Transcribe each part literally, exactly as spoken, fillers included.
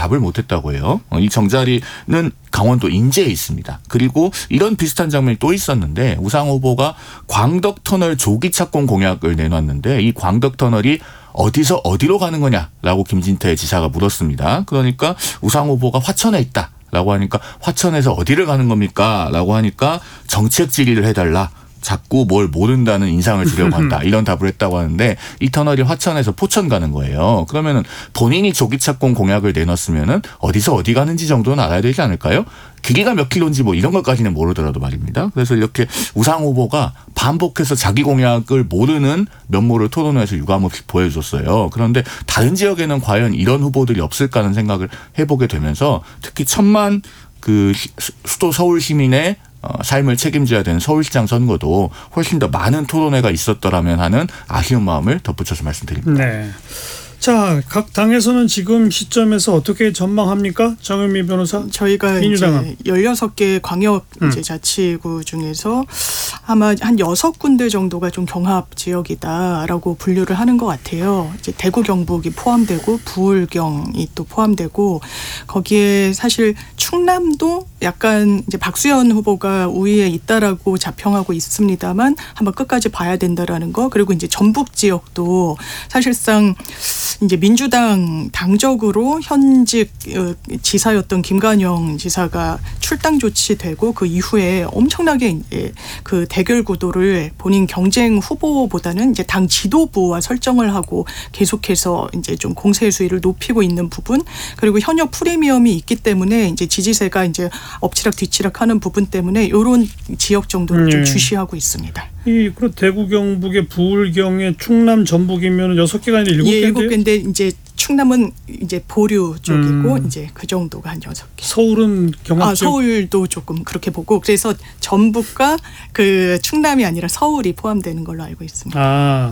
답을 못했다고 해요. 이 정자리는 강원도 인제에 있습니다. 그리고 이런 비슷한 장면이 또 있었는데 우상 후보가 광덕터널 조기 착공 공약을 내놨는데 이 광덕터널이 어디서 어디로 가는 거냐라고 김진태 지사가 물었습니다. 그러니까 우상 후보가 화천에 있다. 라고 하니까 화천에서 어디를 가는 겁니까? 라고 하니까 정책 질의를 해달라. 자꾸 뭘 모른다는 인상을 주려고 한다. 이런 답을 했다고 하는데 이 터널이 화천에서 포천 가는 거예요. 그러면은 본인이 조기 착공 공약을 내놨으면은 어디서 어디 가는지 정도는 알아야 되지 않을까요? 길이가 몇 킬로인지 뭐 이런 것까지는 모르더라도 말입니다. 그래서 이렇게 우상 후보가 반복해서 자기 공약을 모르는 면모를 토론회에서 유감없이 보여줬어요. 그런데 다른 지역에는 과연 이런 후보들이 없을까 하는 생각을 해보게 되면서 특히 천만 그 수도 서울 시민의 어, 삶을 책임져야 되는 서울시장 선거도 훨씬 더 많은 토론회가 있었더라면 하는 아쉬운 마음을 덧붙여서 말씀드립니다. 네. 자, 각 당에서는 지금 시점에서 어떻게 전망합니까? 정은미 변호사. 저희가 민주당은. 이제 열여섯 개 광역 음. 이제 자치구 중에서 아마 한 여섯 군데 정도가 좀 경합 지역이다라고 분류를 하는 것 같아요. 이제 대구 경북이 포함되고 부울경이 또 포함되고 거기에 사실 충남도 약간 이제 박수현 후보가 우위에 있다라고 자평하고 있습니다만 한번 끝까지 봐야 된다라는 거. 그리고 이제 전북 지역도 사실상 이제 민주당 당적으로 현직 지사였던 김관영 지사가 출당 조치되고 그 이후에 엄청나게 이제 그 대결 구도를 본인 경쟁 후보보다는 이제 당 지도부와 설정을 하고 계속해서 이제 좀 공세 수위를 높이고 있는 부분 그리고 현역 프리미엄이 있기 때문에 이제 지지세가 이제 엎치락 뒤치락 하는 부분 때문에 이런 지역 정도를 음. 좀 주시하고 있습니다. 이 그리고 대구 경북의 부울경의 충남 전북이면 여섯 개가 아니라 일곱 예, 개인데. 일곱 개인데 이제 충남은 이제 보류 쪽이고 음. 이제 그 정도가 한 여섯 개. 서울은 경합 아, 지역. 서울도 조금 그렇게 보고 그래서 전북과 그 충남이 아니라 서울이 포함되는 걸로 알고 있습니다. 아.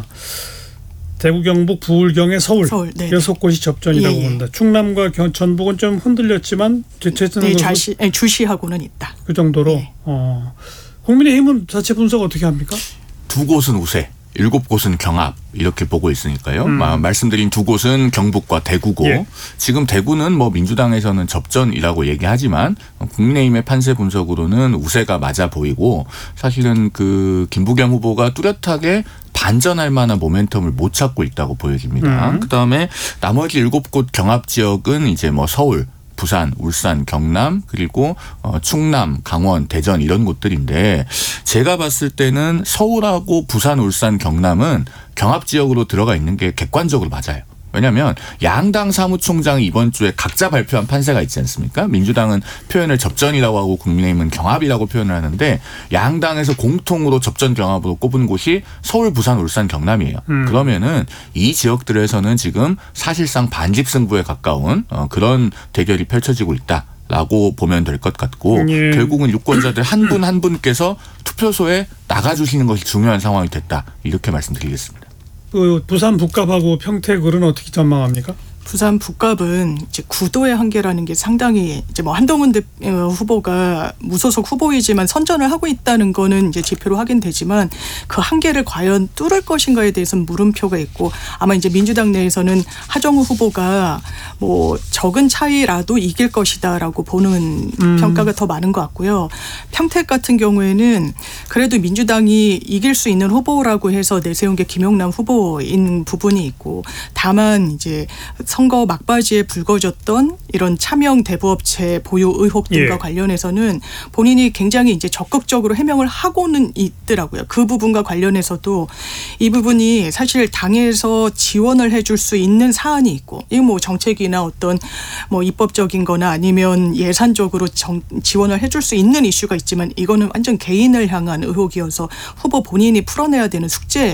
대구 경북 부울경의 서울, 서울 네. 여섯 곳이 접전이라고 예, 예. 봅니다. 충남과 경, 전북은 좀 흔들렸지만 제체는 네, 자시, 아니, 주시하고는 있다. 그 정도로. 네. 어. 국민의힘은 자체 분석 어떻게 합니까? 두 곳은 우세, 일곱 곳은 경합 이렇게 보고 있으니까요. 음. 말씀드린 두 곳은 경북과 대구고 예. 지금 대구는 뭐 민주당에서는 접전이라고 얘기하지만 국민의힘의 판세 분석으로는 우세가 맞아 보이고 사실은 그 김부겸 후보가 뚜렷하게 반전할 만한 모멘텀을 못 찾고 있다고 보여집니다. 음. 그다음에 나머지 일곱 곳 경합 지역은 이제 뭐 서울, 부산, 울산, 경남 그리고 어, 충남, 강원, 대전 이런 곳들인데 제가 봤을 때는 서울하고 부산, 울산, 경남은 경합 지역으로 들어가 있는 게 객관적으로 맞아요. 왜냐하면 양당 사무총장이 이번 주에 각자 발표한 판세가 있지 않습니까? 민주당은 표현을 접전이라고 하고 국민의힘은 경합이라고 표현을 하는데 양당에서 공통으로 접전 경합으로 꼽은 곳이 서울, 부산, 울산, 경남이에요. 음. 그러면은 이 지역들에서는 지금 사실상 반집 승부에 가까운 어, 그런 대결이 펼쳐지고 있다. 라고 보면 될 것 같고 예. 결국은 유권자들 한 분 한 분께서 투표소에 나가주시는 것이 중요한 상황이 됐다. 이렇게 말씀드리겠습니다. 그 부산 북갑하고 평택을은 어떻게 전망합니까? 부산 북갑은 이제 구도의 한계라는 게 상당히 이제 뭐 한동훈 대, 어, 후보가 무소속 후보이지만 선전을 하고 있다는 거는 이제 지표로 확인되지만 그 한계를 과연 뚫을 것인가에 대해서는 물음표가 있고 아마 이제 민주당 내에서는 하정우 후보가 뭐 적은 차이라도 이길 것이다라고 보는 음. 평가가 더 많은 것 같고요. 평택 같은 경우에는 그래도 민주당이 이길 수 있는 후보라고 해서 내세운 게 김용남 후보인 부분이 있고 다만 이제 선거 막바지에 불거졌던 이런 차명 대부업체 보유 의혹 등과 예. 관련해서는 본인이 굉장히 이제 적극적으로 해명을 하고는 있더라고요. 그 부분과 관련해서도 이 부분이 사실 당에서 지원을 해줄 수 있는 사안이 있고 이거 뭐 정책이나 어떤 뭐 입법적인 거나 아니면 예산적으로 정, 지원을 해줄 수 있는 이슈가 있지만 이거는 완전 개인을 향한 의혹이어서 후보 본인이 풀어내야 되는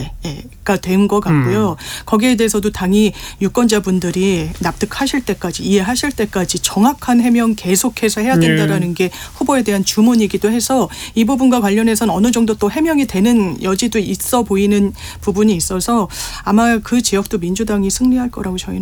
숙제가 된 것 같고요. 음. 거기에 대해서도 당이 유권자분들이 납득하실 때까지 이해하실 때까지 정확한 해명 계속해서 해야 된다라는 게 후보에 대한 주문이기도 해서 이 부분과 관련해서는 어느 정도 또 해명이 되는 여지도 있어 보이는 부분이 있어서 아마 그 지역도 민주당이 승리할 거라고 저희는